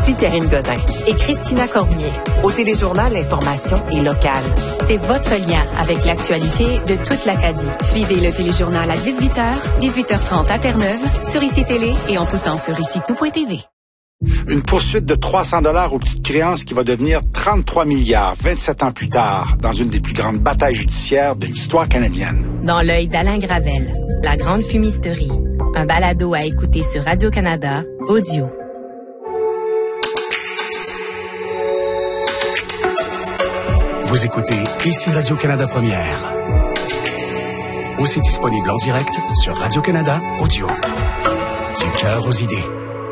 Ici Karine Godin. Et Christina Cormier. Au Téléjournal, l'information est locale. C'est votre lien avec l'actualité de toute l'Acadie. Suivez le Téléjournal à 18h, 18h30 à Terre-Neuve, sur ICI Télé et en tout temps sur ICI-Tout.tv. Une poursuite de 300 $ aux petites créances qui va devenir 33 milliards 27 ans plus tard dans une des plus grandes batailles judiciaires de l'histoire canadienne. Dans l'œil d'Alain Gravel, La Grande Fumisterie. Un balado à écouter sur Radio-Canada, audio. Vous écoutez ici Radio-Canada Première. Aussi disponible en direct sur Radio-Canada Audio. Du cœur aux idées.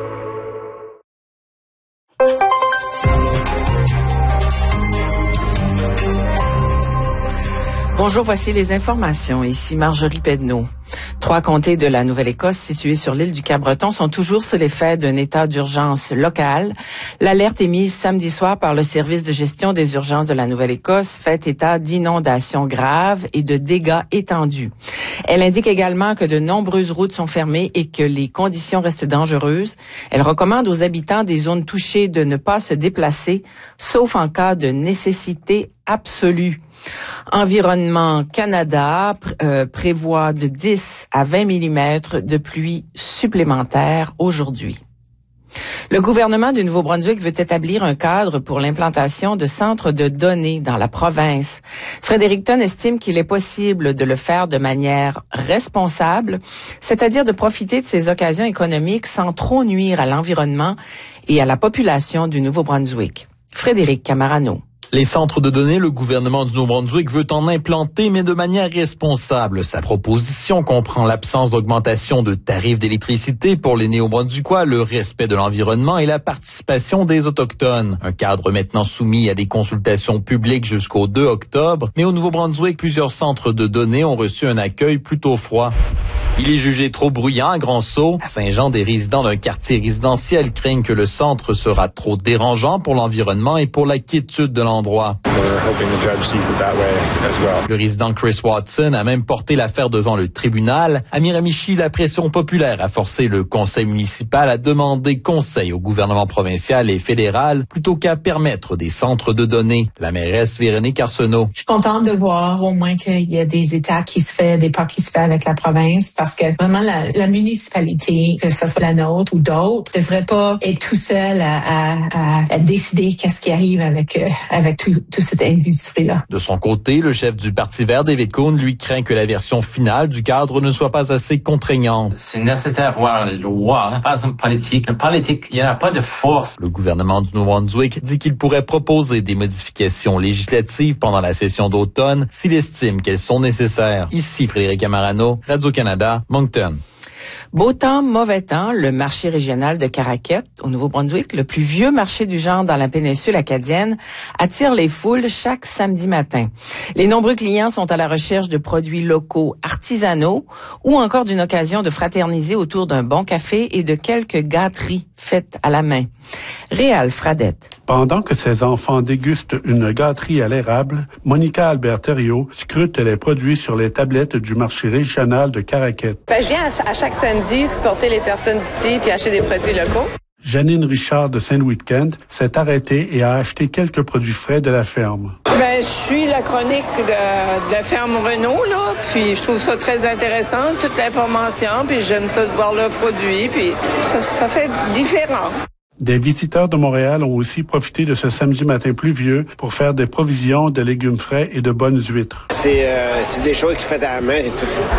Bonjour, voici les informations. Ici Marjorie Pedneau. 3 comtés de la Nouvelle-Écosse situés sur l'île du Cap-Breton sont toujours sous l'effet d'un état d'urgence local. L'alerte émise samedi soir par le service de gestion des urgences de la Nouvelle-Écosse fait état d'inondations graves et de dégâts étendus. Elle indique également que de nombreuses routes sont fermées et que les conditions restent dangereuses. Elle recommande aux habitants des zones touchées de ne pas se déplacer, sauf en cas de nécessité absolue. Environnement Canada prévoit de 10 à 20 mm de pluie supplémentaire aujourd'hui. Le gouvernement du Nouveau-Brunswick veut établir un cadre pour l'implantation de centres de données dans la province. Fredericton estime qu'il est possible de le faire de manière responsable, c'est-à-dire de profiter de ces occasions économiques sans trop nuire à l'environnement et à la population du Nouveau-Brunswick. Frédéric Camarano. Les centres de données, le gouvernement du Nouveau-Brunswick veut en implanter, mais de manière responsable. Sa proposition comprend l'absence d'augmentation de tarifs d'électricité pour les Néo-Brunswickois, le respect de l'environnement et la participation des Autochtones. Un cadre maintenant soumis à des consultations publiques jusqu'au 2 octobre, mais au Nouveau-Brunswick, plusieurs centres de données ont reçu un accueil plutôt froid. Il est jugé trop bruyant à Grand-Sault. À Saint-Jean, des résidents d'un quartier résidentiel craignent que le centre sera trop dérangeant pour l'environnement et pour la quiétude de l'endroit. Le résident Chris Watson a même porté l'affaire devant le tribunal. À Miramichi, la pression populaire a forcé le conseil municipal à demander conseil au gouvernement provincial et fédéral plutôt qu'à permettre des centres de données. La mairesse Véronique Arsenault. Je suis contente de voir au moins qu'il y a des états qui se fait, des pas qui se fait avec la province, parce que vraiment la municipalité, que ce soit la nôtre ou d'autres, ne devrait pas être tout seul à décider qu'est-ce qui arrive avec toute cette industrie-là. De son côté, le chef du Parti vert, David Cohn, lui craint que la version finale du cadre ne soit pas assez contraignante. C'est nécessaire d'avoir la loi, pas une politique. Une politique, il n'y a pas de force. Le gouvernement du Nouveau-Brunswick dit qu'il pourrait proposer des modifications législatives pendant la session d'automne s'il estime qu'elles sont nécessaires. Ici, Frédéric Camarano, Radio-Canada, Moncton. Beau temps, mauvais temps, le marché régional de Caraquet, au Nouveau-Brunswick, le plus vieux marché du genre dans la péninsule acadienne, attire les foules chaque samedi matin. Les nombreux clients sont à la recherche de produits locaux artisanaux ou encore d'une occasion de fraterniser autour d'un bon café et de quelques gâteries faites à la main. Réal Fradette. Pendant que ses enfants dégustent une gâterie à l'érable, Monica Alberterio scrute les produits sur les tablettes du marché régional de Caraquet. Je viens à chaque samedi supporter les personnes d'ici puis acheter des produits locaux. Janine Richard de Saint-Louis-de-Kent s'est arrêtée et a acheté quelques produits frais de la ferme. Je suis la chronique de la ferme Renault, là, puis je trouve ça très intéressant, toute l'information, puis j'aime ça de voir leurs produits, puis ça fait différent. Des visiteurs de Montréal ont aussi profité de ce samedi matin pluvieux pour faire des provisions de légumes frais et de bonnes huîtres. C'est des choses qui faites à la main,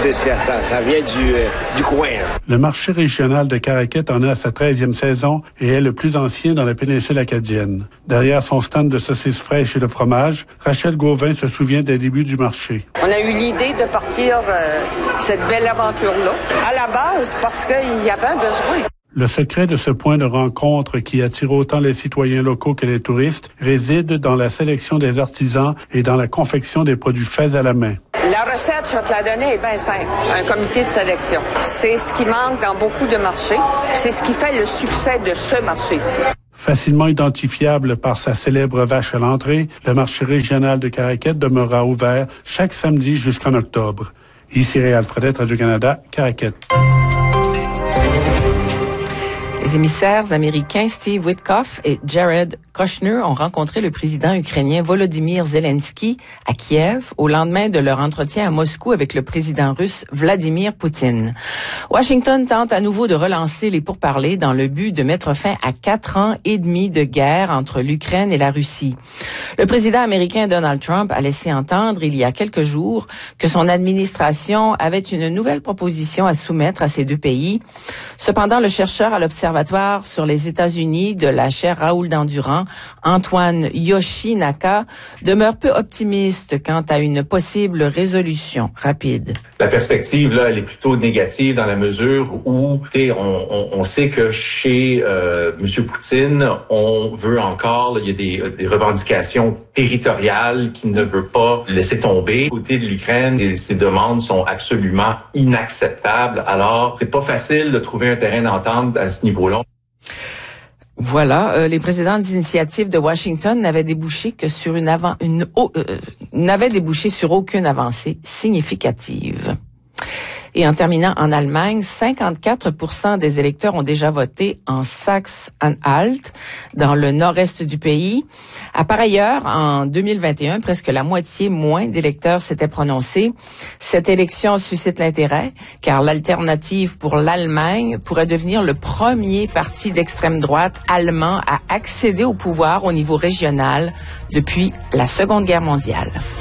ça vient du coin. Hein. Le marché régional de Caraquet en est à sa 13e saison et est le plus ancien dans la péninsule acadienne. Derrière son stand de saucisses fraîches et de fromage, Rachel Gauvin se souvient des débuts du marché. On a eu l'idée de partir cette belle aventure-là, à la base parce qu'il y avait un besoin. Le secret de ce point de rencontre qui attire autant les citoyens locaux que les touristes réside dans la sélection des artisans et dans la confection des produits faits à la main. La recette, je vais te la donner, est bien simple. Un comité de sélection. C'est ce qui manque dans beaucoup de marchés. C'est ce qui fait le succès de ce marché-ci. Facilement identifiable par sa célèbre vache à l'entrée, le marché régional de Caraquet demeurera ouvert chaque samedi jusqu'en octobre. Ici Réal Fradette, Radio-Canada, Caraquet. Les émissaires américains Steve Witkoff et Jared Kushner ont rencontré le président ukrainien Volodymyr Zelensky à Kiev au lendemain de leur entretien à Moscou avec le président russe Vladimir Poutine. Washington tente à nouveau de relancer les pourparlers dans le but de mettre fin à 4 ans et demi de guerre entre l'Ukraine et la Russie. Le président américain Donald Trump a laissé entendre il y a quelques jours que son administration avait une nouvelle proposition à soumettre à ces deux pays. Cependant, le chercheur à l'Observatoire sur les États-Unis de la chaire Raoul Dandurand, Antoine Yoshinaka, demeure peu optimiste quant à une possible résolution rapide. La perspective, là, elle est plutôt négative dans la mesure où, on sait que chez M. Poutine, on veut encore, là, il y a des revendications territoriales qu'il ne veut pas laisser tomber. Du côté de l'Ukraine, ces demandes sont absolument inacceptables. Alors, c'est pas facile de trouver un terrain d'entente à ce niveau-là. Voilà, les présidents d'initiative de Washington n'avaient débouché que sur n'avaient débouché sur aucune avancée significative. Et en terminant, en Allemagne, 54% des électeurs ont déjà voté en Saxe-Anhalt, dans le nord-est du pays. Par ailleurs, en 2021, presque la moitié moins d'électeurs s'étaient prononcés. Cette élection suscite l'intérêt, car l'Alternative pour l'Allemagne pourrait devenir le premier parti d'extrême droite allemand à accéder au pouvoir au niveau régional depuis la Seconde Guerre mondiale.